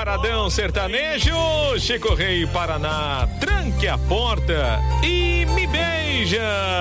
Paradão Sertanejo, Chico Rei Paraná, tranque a porta e me beija.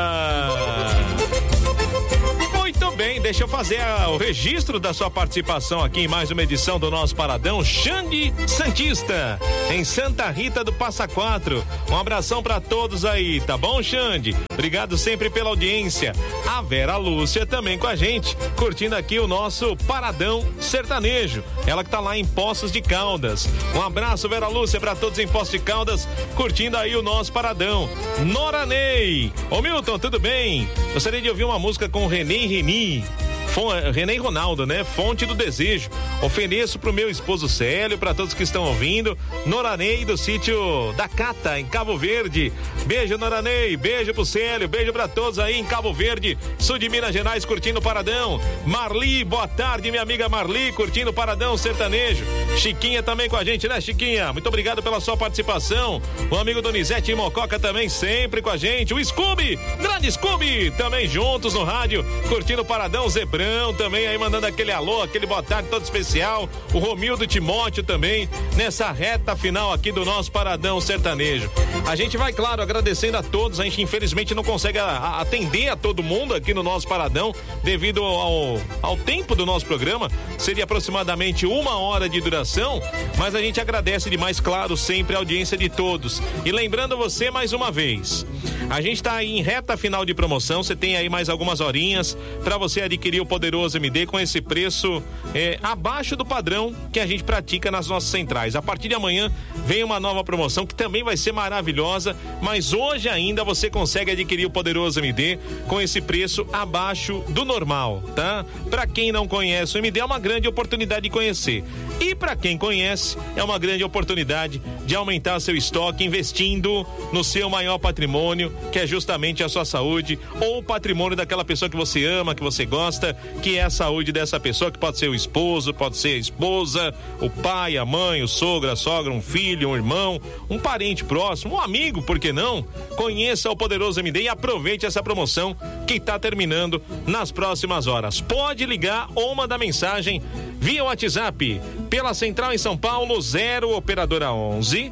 Muito bem, deixa eu fazer o registro da sua participação aqui em mais uma edição do nosso Paradão. Xande Santista, em Santa Rita do Passa Quatro. Um abração pra todos aí, tá bom, Xande? Obrigado sempre pela audiência. A Vera Lúcia também com a gente, curtindo aqui o nosso Paradão Sertanejo. Ela que tá lá em Poços de Caldas. Um abraço, Vera Lúcia, pra todos em Poços de Caldas, curtindo aí o nosso Paradão. Nora Ney. Ô Milton, tudo bem? Gostaria de ouvir uma música com René e Reni. René e Ronaldo, né? Fonte do Desejo. Ofereço pro meu esposo Célio, pra todos que estão ouvindo. Noranei do sítio da Cata, em Cabo Verde. Beijo, Noranei. Beijo pro Célio. Beijo pra todos aí em Cabo Verde, sul de Minas Gerais, curtindo o Paradão. Marli, boa tarde, minha amiga Marli, curtindo o Paradão Sertanejo. Chiquinha também com a gente, né, Chiquinha? Muito obrigado pela sua participação. O amigo Donizete e Mococa também sempre com a gente. O Scooby, grande Scooby, também juntos no rádio, curtindo o Paradão. Zebrão também aí mandando aquele alô, aquele boa tarde todo especial. O Romildo Timóteo também nessa reta final aqui do nosso Paradão Sertanejo. A gente vai, claro, agradecendo a todos. A gente infelizmente não consegue atender a todo mundo aqui no nosso Paradão devido ao tempo do nosso programa. Seria aproximadamente 1 hora de duração, mas a gente agradece demais, claro, sempre a audiência de todos. E lembrando você mais uma vez, a gente está aí em reta final de promoção. Você tem aí mais algumas horinhas para você adquirir o Poderoso MD com esse preço abaixo do padrão que a gente pratica nas nossas centrais. A partir de amanhã vem uma nova promoção que também vai ser maravilhosa, mas hoje ainda você consegue adquirir o Poderoso MD com esse preço abaixo do normal, tá? Para quem não conhece o MD, é uma grande oportunidade de conhecer. E para quem conhece, é uma grande oportunidade de aumentar seu estoque investindo no seu maior patrimônio, que é justamente a sua saúde, ou o patrimônio daquela pessoa que você ama, que você gosta, que é a saúde dessa pessoa, que pode ser o esposo, pode ser a esposa, o pai, a mãe, o sogro, a sogra, um filho, um irmão, um parente próximo, um amigo, por que não? Conheça o Poderoso MD e aproveite essa promoção que está terminando nas próximas horas. Pode ligar ou mandar mensagem via WhatsApp pela central em São Paulo, 0 operadora 11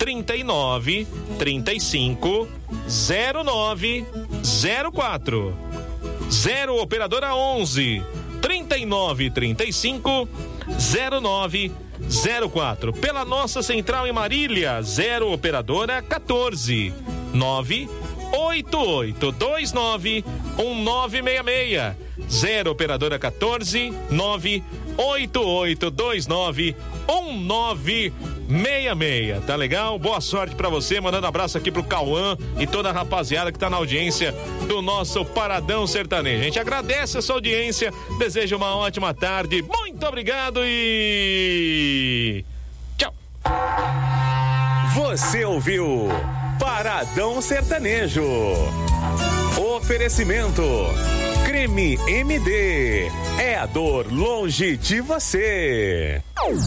39 35 09 04. 0 operadora 11 39 35 09 04. Pela nossa central em Marília, 0 operadora 14 9 8829 1966. 0 operadora 14 9 8829 1966. Tá legal? Boa sorte pra você, mandando abraço aqui pro Cauã e toda a rapaziada que tá na audiência do nosso Paradão Sertanejo. A gente agradece a sua audiência, deseja uma ótima tarde, muito obrigado e tchau. Você ouviu Paradão Sertanejo. Oferecimento Creme MD, é a dor longe de você.